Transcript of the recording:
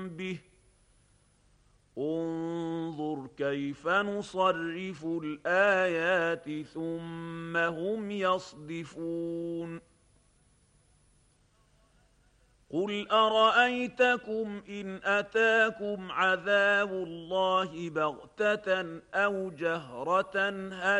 به انظر كيف نصرف الآيات ثم هم يصدفون قل أرأيتكم إن أتاكم عذاب الله بغتة أو جهرة هل